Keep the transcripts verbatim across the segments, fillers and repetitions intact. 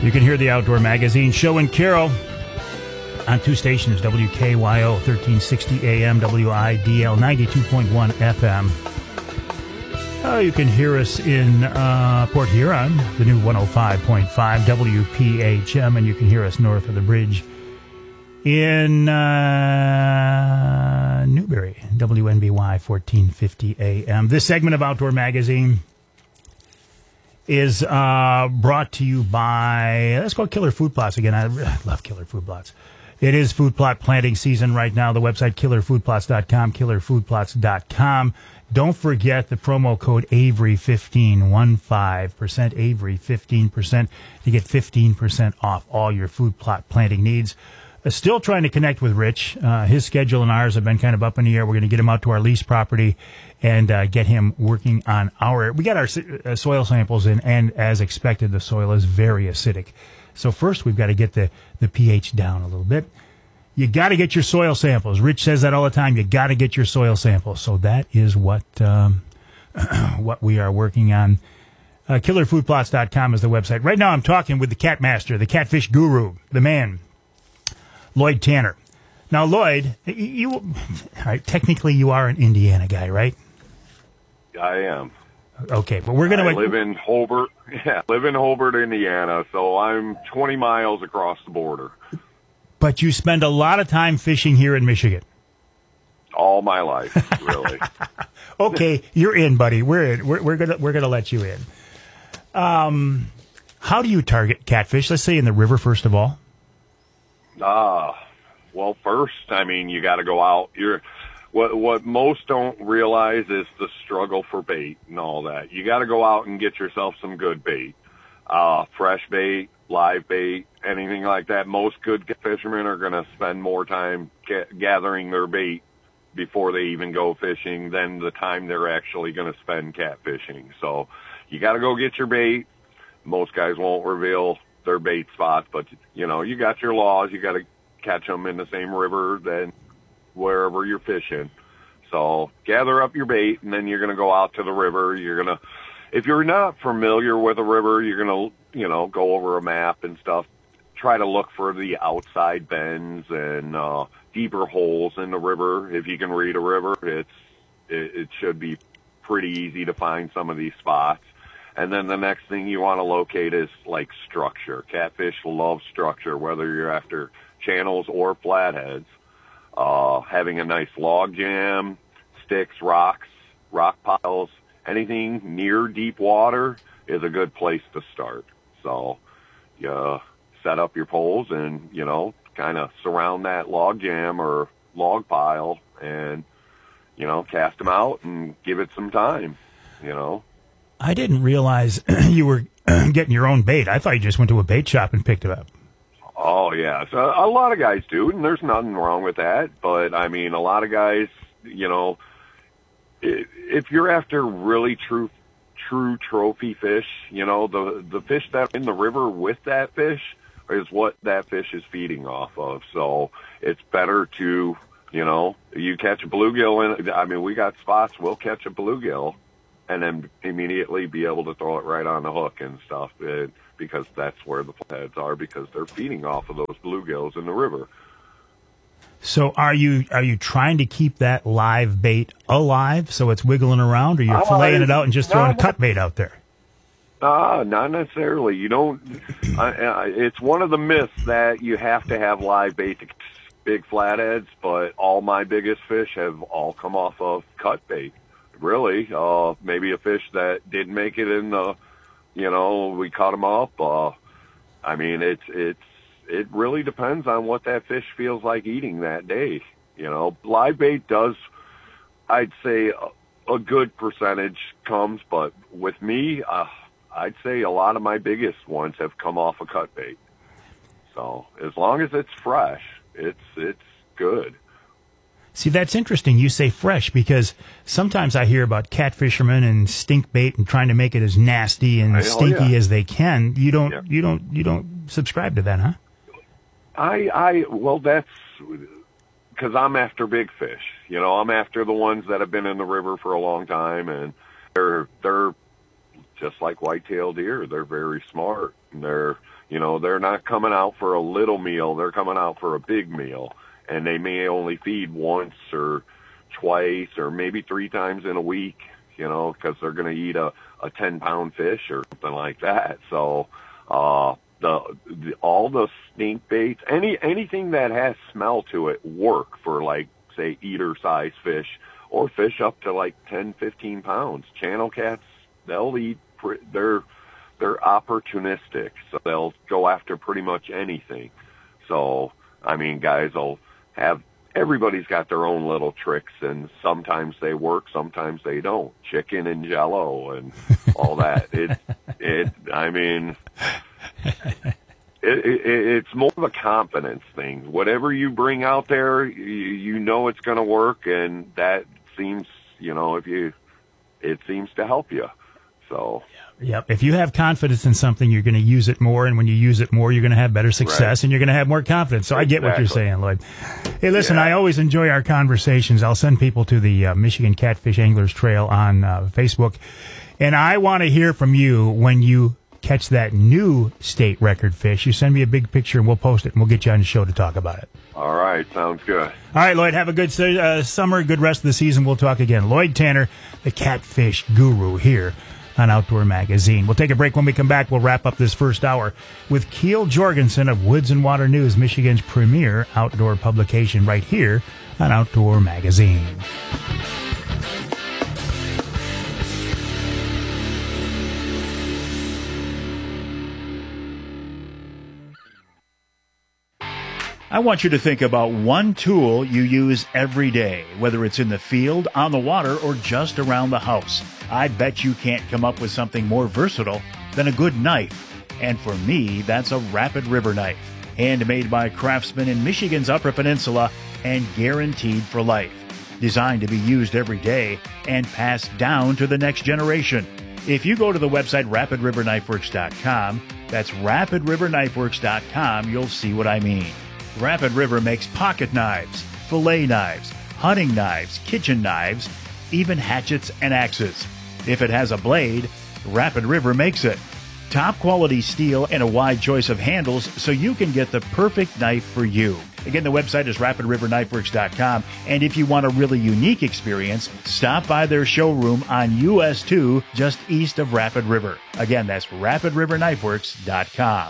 You can hear the Outdoor Magazine show and Carol on two stations, W K Y O thirteen sixty A M, W I D L ninety-two point one F M. Uh, you can hear us in uh, Port Huron, the new one oh five point five W P H M, and you can hear us north of the bridge in uh, Newberry, W N B Y fourteen fifty A M. This segment of Outdoor Magazine is uh, brought to you by, let's go Killer Food Plots again. I love Killer Food Plots. It is food plot planting season right now. The website, killer food plots dot com, killer food plots dot com. Don't forget the promo code Avery fifteen, one five percent, Avery fifteen percent to get fifteen percent off all your food plot planting needs. Uh, still trying to connect with Rich. Uh, his schedule and ours have been kind of up in the air. We're going to get him out to our lease property and uh, get him working on our... We got our uh, soil samples in, and as expected, the soil is very acidic. So first, we've got to get the, the pH down a little bit. You got to get your soil samples. Rich says that all the time. You got to get your soil samples. So that is what um, what we are working on. Uh, killer food plots dot com is the website. Right now, I'm talking with the cat master, the catfish guru, the man, Lloyd Tanner. Now, Lloyd, you, you all right, technically you are an Indiana guy, right? I am. Okay, but we're going to... I live in Hobart. Yeah, live in Hobart, Indiana, so I'm twenty miles across the border. But you spend a lot of time fishing here in Michigan. All my life, really. Okay, you're in, buddy. We're in. We're, we're gonna we're gonna let you in. Um, how do you target catfish? Let's say in the river first of all. Ah, uh, well, first, I mean, you got to go out. You're what what most don't realize is the struggle for bait and all that. You got to go out and get yourself some good bait, uh, fresh bait, live bait, anything like that. Most good fishermen are going to spend more time ga- gathering their bait before they even go fishing than the time they're actually going to spend catfishing. So you got to go get your bait. Most guys won't reveal their bait spots, but you know, you got your laws. You got to catch them in the same river than wherever you're fishing. So gather up your bait, and then you're going to go out to the river. You're going to, if you're not familiar with a river, you're going to, you know, go over a map and stuff. Try to look for the outside bends and uh, deeper holes in the river. If you can read a river, it's it, it should be pretty easy to find some of these spots. And then the next thing you want to locate is like structure. Catfish love structure, whether you're after channels or flatheads. Uh, having a nice log jam, sticks, rocks, rock piles, anything near deep water is a good place to start. So you set up your poles and, you know, kind of surround that log jam or log pile and, you know, cast them out and give it some time, you know. I didn't realize you were getting your own bait. I thought you just went to a bait shop and picked it up. Oh, yeah. So a lot of guys do, and there's nothing wrong with that. But, I mean, a lot of guys, you know, if you're after really true true trophy fish, you know, the, the fish that are in the river with that fish is what that fish is feeding off of. So it's better to, you know, you catch a bluegill in, I mean, we got spots, we'll catch a bluegill and then immediately be able to throw it right on the hook and stuff. It, because that's where the flatheads are, because they're feeding off of those bluegills in the river. So are you are you trying to keep that live bait alive so it's wiggling around, or you're uh, filleting it out and just throwing a cut bait out there? Uh, not necessarily. You don't. uh, it's one of the myths that you have to have live bait to catch big flatheads, but all my biggest fish have all come off of cut bait. Really, uh, maybe a fish that didn't make it in the, you know, we caught them up. Uh, I mean, it's, it's, it really depends on what that fish feels like eating that day. You know, live bait does, I'd say a, a good percentage comes, but with me, uh, I'd say a lot of my biggest ones have come off a cut bait. So as long as it's fresh, it's, it's good. See, that's interesting. You say fresh, because sometimes I hear about catfishermen and stink bait and trying to make it as nasty and oh, stinky yeah. as they can. You don't, yeah. you don't, you don't subscribe to that, huh? I, I, well, that's because I'm after big fish. You know, I'm after the ones that have been in the river for a long time, and they're, they're just like whitetail deer. They're very smart. They're, you know, they're not coming out for a little meal. They're coming out for a big meal, and they may only feed once or twice or maybe three times in a week, you know, because they're going to eat a, a ten pound fish or something like that. So, uh, the, the, all the stink baits, any, anything that has smell to it work for, like, say, eater size fish or fish up to like ten, fifteen pounds. Channel cats, they'll eat, they're, they're opportunistic. So they'll go after pretty much anything. So, I mean, guys will have, everybody's got their own little tricks, and sometimes they work, sometimes they don't. Chicken and Jello and all that. It, it, I mean, it, it, it's more of a confidence thing. Whatever you bring out there, you, you know it's going to work, and that seems, you know, if you, it seems to help you. So. Yep. If you have confidence in something, you're going to use it more, and when you use it more, you're going to have better success, right, and you're going to have more confidence. So exactly. I get what you're saying, Lloyd. Hey, listen, yeah. I always enjoy our conversations. I'll send people to the uh, Michigan Catfish Anglers Trail on uh, Facebook, and I want to hear from you when you catch that new state record fish. You send me a big picture, and we'll post it, and we'll get you on the show to talk about it. All right. Sounds good. All right, Lloyd, have a good uh, summer, good rest of the season. We'll talk again. Lloyd Tanner, the catfish guru here on Outdoor Magazine. We'll take a break. When we come back, we'll wrap up this first hour with Keel Jorgensen of Woods and Water News, Michigan's premier outdoor publication, right here on Outdoor Magazine. I want you to think about one tool you use every day, whether it's in the field, on the water, or just around the house. I bet you can't come up with something more versatile than a good knife. And for me, that's a Rapid River knife. Handmade by craftsmen in Michigan's Upper Peninsula and guaranteed for life. Designed to be used every day and passed down to the next generation. If you go to the website rapid river knife works dot com, that's rapid river knife works dot com, you'll see what I mean. Rapid River makes pocket knives, fillet knives, hunting knives, kitchen knives, even hatchets and axes. If it has a blade, Rapid River makes it. Top quality steel and a wide choice of handles so you can get the perfect knife for you. Again, the website is rapid river knife works dot com, and if you want a really unique experience, stop by their showroom on U S two just east of Rapid River. Again, that's rapid river knife works dot com.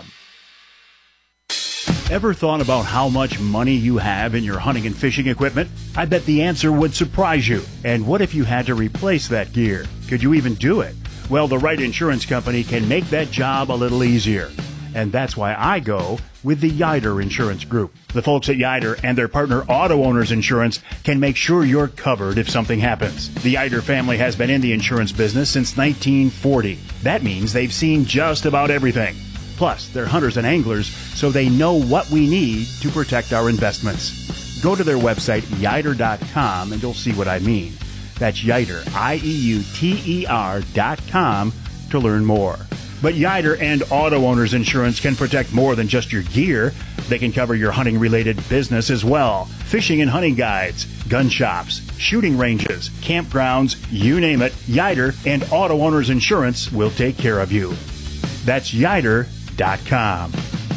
Ever thought about how much money you have in your hunting and fishing equipment? I bet the answer would surprise you. And what if you had to replace that gear? Could you even do it? Well, the right insurance company can make that job a little easier. And that's why I go with the Yider Insurance Group. The folks at Yider and their partner Auto Owners Insurance can make sure you're covered if something happens. The Yider family has been in the insurance business since nineteen forty. That means they've seen just about everything. Plus, they're hunters and anglers, so they know what we need to protect our investments. Go to their website, yider dot com, and you'll see what I mean. That's Yider, I E U T E R dot com, to learn more. But Yider and Auto Owners Insurance can protect more than just your gear. They can cover your hunting-related business as well. Fishing and hunting guides, gun shops, shooting ranges, campgrounds, you name it, Yider and Auto Owners Insurance will take care of you. That's Yider dot com.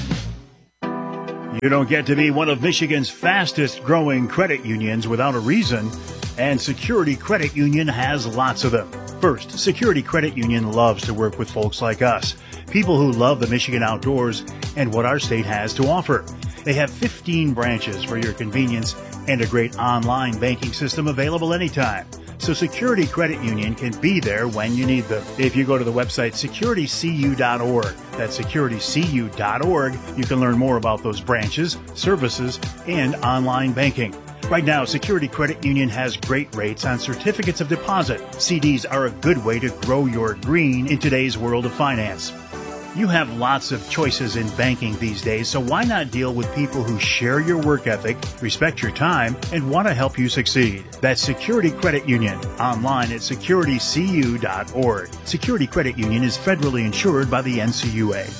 You don't get to be one of Michigan's fastest growing credit unions without a reason, and Security Credit Union has lots of them. First, Security Credit Union loves to work with folks like us, people who love the Michigan outdoors and what our state has to offer. They have fifteen branches for your convenience and a great online banking system available anytime. So Security Credit Union can be there when you need them. If you go to the website security c u dot org, that's security c u dot org, you can learn more about those branches, services, and online banking. Right now, Security Credit Union has great rates on certificates of deposit. C Ds are a good way to grow your green in today's world of finance. You have lots of choices in banking these days, so why not deal with people who share your work ethic, respect your time, and want to help you succeed? That's Security Credit Union, online at security c u dot org. Security Credit Union is federally insured by the N C U A.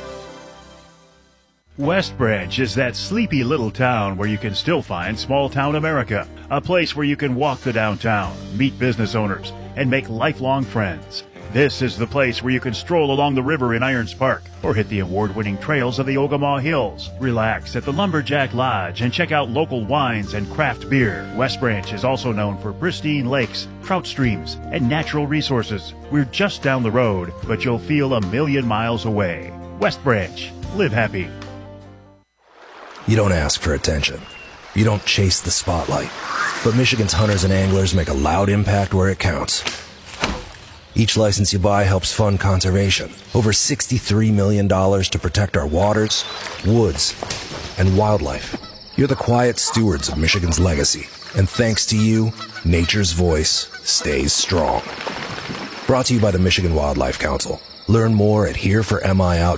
West Branch is that sleepy little town where you can still find small town America, a place where you can walk the downtown, meet business owners, and make lifelong friends. This is the place where you can stroll along the river in Irons Park or hit the award-winning trails of the Ogemaw Hills. Relax at the Lumberjack Lodge and check out local wines and craft beer. West Branch is also known for pristine lakes, trout streams, and natural resources. We're just down the road, but you'll feel a million miles away. West Branch. Live happy. You don't ask for attention. You don't chase the spotlight. But Michigan's hunters and anglers make a loud impact where it counts. Each license you buy helps fund conservation. Over sixty-three million dollars to protect our waters, woods, and wildlife. You're the quiet stewards of Michigan's legacy. And thanks to you, nature's voice stays strong. Brought to you by the Michigan Wildlife Council. Learn more at here for M I out.